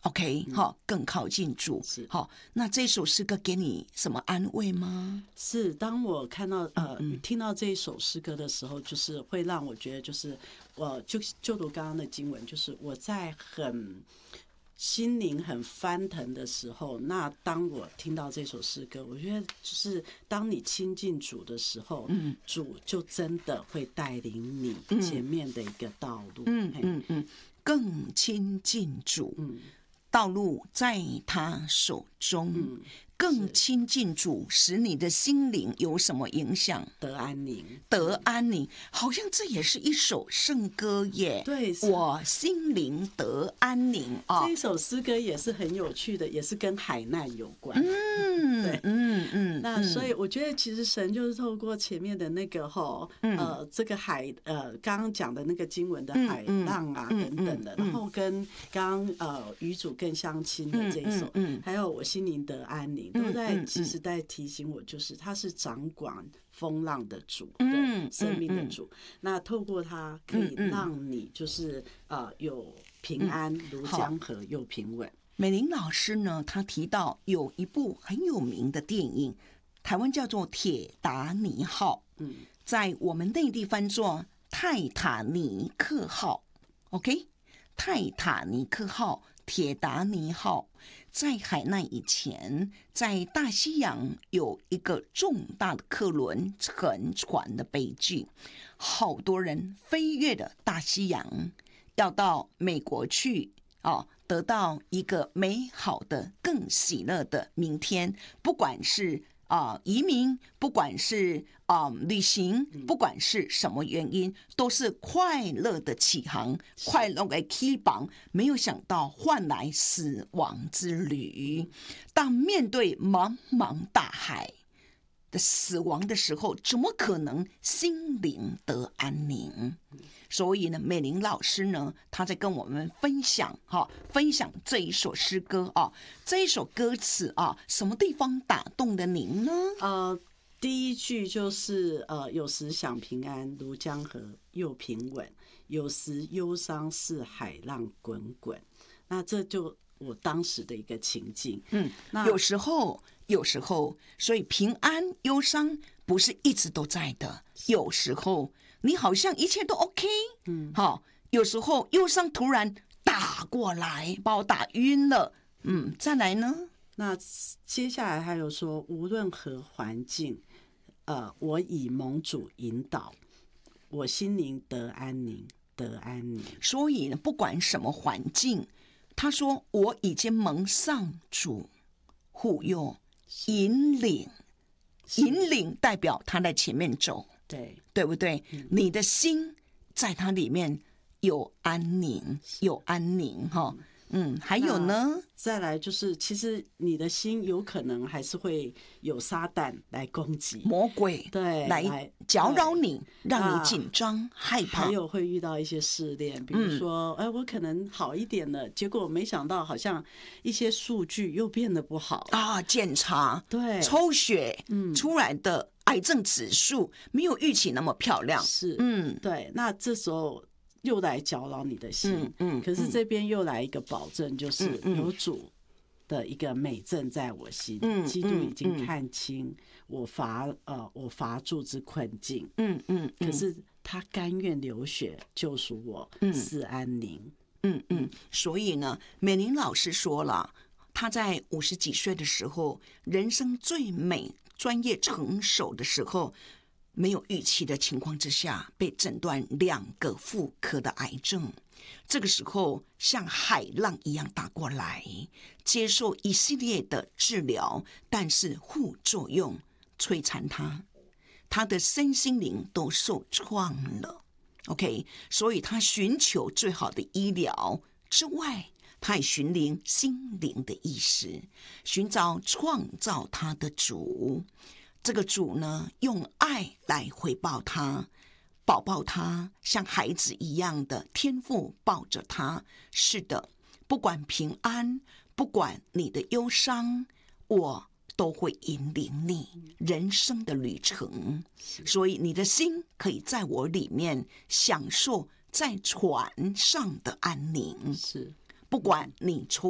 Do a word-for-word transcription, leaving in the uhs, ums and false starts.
OK， 好、嗯，更靠近主。 是好，那这首诗歌给你什么安慰吗？ 是，当我看到呃、 嗯嗯、 听到这一首诗歌的时候，就是会让我觉得，就是我就就读刚刚的经文，就是我在很心灵很翻腾的时候，那当我听到这首诗歌，我觉得就是当你亲近主的时候，嗯，主就真的会带领你前面的一个道路。 嗯嗯嗯，更亲近主。嗯。道路在他手中，嗯、更亲近主，使你的心灵有什么影响？ 得安宁， 得安宁，好像这也是一首圣歌耶。 对， 我心灵得安宁啊、哦！ 这一首诗歌也是很有趣的，也是跟海难有关。 嗯，对，嗯嗯。 那所以我觉得，其实神就是透过前面的那个吼，嗯、呃，这个海，呃，刚刚讲的那个经文的海浪啊、嗯、等等的，嗯、然后跟刚刚呃与主更相亲的这一首，嗯嗯、还有我心灵得安宁，都在其实在提醒我，就是他是掌管风浪的主，对，生命的主。那透过他可以让你就是呃有平安，如江河又平稳。 美玲老师呢，她提到有一部很有名的电影，台湾叫做《铁达尼号》，嗯，在我们内地翻作泰塔尼克号。OK， 泰塔尼克号、铁达尼号，在海难以前，在大西洋有一个重大的客轮沉船的悲剧，好多人飞越了大西洋，要到美国去哦。得到一个美好的、更喜乐的明天，不管是啊、呃、移民，不管是啊、呃、旅行，不管是什么原因，都是快乐的起航，快乐的起航。没有想到换来死亡之旅。当面对茫茫大海的死亡的时候，怎么可能心灵得安宁？所以呢，美玲老师呢，她在跟我们分享哈，分享这一首诗歌啊，这一首歌词啊，什么地方打动了您呢？ 呃，第一句就是呃，有时想平安如江河又平稳，有时忧伤似海浪滚滚。那这就我当时的一个情境。 嗯，那有时候，有时候，所以平安忧伤不是一直都在的，有时候。你好像一切都 OK， 嗯，好，有时候忧伤突然打过来，把我打晕了，嗯，再来呢？ 那接下来还有说，无论何环境，呃，我以蒙主引导，我心灵得安宁，得安宁。 所以呢，不管什么环境，他说我已经蒙上主护佑、引领，引领代表他在前面走。 对， 对不对？嗯、你的心在它里面有安宁，有安宁哈。嗯，还有呢？ 再来就是，其实你的心有可能还是会有撒旦来攻击， 魔鬼对来搅扰你，让你紧张、害怕。 还有会遇到一些试炼，比如说，哎、嗯，我可能好一点了，结果没想到好像一些数据又变得不好啊。检查对抽血嗯出来的。癌症指数没有预期那么漂亮， 是，嗯，对。那这时候又来搅扰你的心，嗯，嗯可是这边又来一个保证，就是有主的一个美证在我心，嗯，基督已经看清我罚呃我罚住之困境，嗯嗯，可是他甘愿流血救赎我，赐安宁， 嗯嗯。所以呢，美玲老师说了，她在五十几岁的时候，人生最美。专业成熟的时候，没有预期的情况之下，被诊断两个妇科的癌症。这个时候像海浪一样打过来，接受一系列的治疗，但是副作用摧残他，他的身心灵都受创了。OK， 所以他寻求最好的医疗之外，他也寻灵心灵的意识，寻找创造他的主。这个主呢，用爱来回报他，抱抱他，像孩子一样的天父抱着他。是的，不管平安，不管你的忧伤，我都会引领你人生的旅程。所以你的心可以在我里面享受在船上的安宁。 是。 不管你抽